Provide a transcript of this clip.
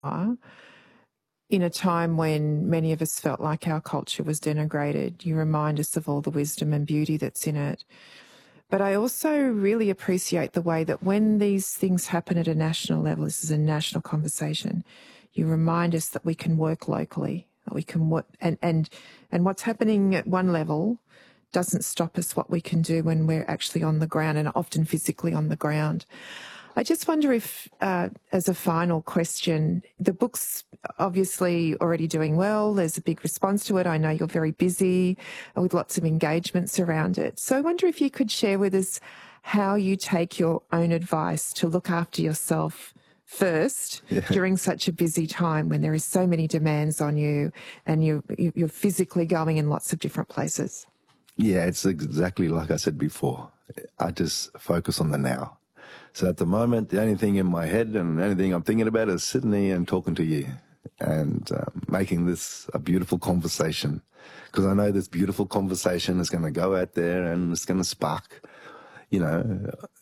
are. In a time when many of us felt like our culture was denigrated, you remind us of all the wisdom and beauty that's in it. But I also really appreciate the way that when these things happen at a national level, this is a national conversation, you remind us that we can work locally, that we can work, and what's happening at one level doesn't stop us what we can do when we're actually on the ground, and often physically on the ground. I just wonder if, as a final question, the book's obviously already doing well. There's a big response to it. I know you're very busy with lots of engagements around it. So I wonder if you could share with us how you take your own advice to look after yourself first during such a busy time when there is so many demands on you and you're physically going in lots of different places. Yeah, it's exactly like I said before. I just focus on the now. So at the moment, the only thing in my head and the only thing I'm thinking about is sitting here and talking to you and making this a beautiful conversation, because I know this beautiful conversation is going to go out there and it's going to spark,